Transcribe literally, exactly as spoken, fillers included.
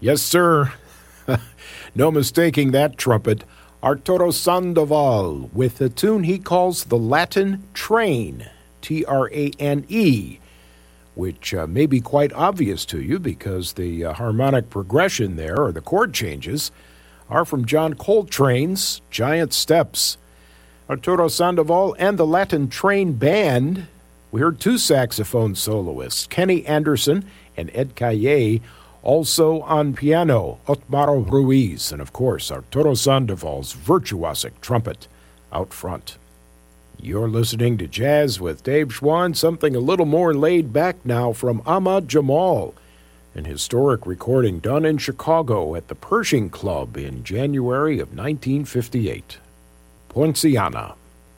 Yes, sir. No mistaking that trumpet. Arturo Sandoval with a tune he calls the Latin Train, T R A N E, which uh, may be quite obvious to you because the uh, harmonic progression there, or the chord changes, are from John Coltrane's Giant Steps. Arturo Sandoval and the Latin Train Band. We heard two saxophone soloists, Kenny Anderson and Ed Calle, also on piano, Otmaro Ruiz, and of course, Arturo Sandoval's virtuosic trumpet out front. You're listening to Jazz with Dave Schwann, something a little more laid back now from Ahmad Jamal, an historic recording done in Chicago at the Pershing Club in January of nineteen fifty-eight. Poinciana.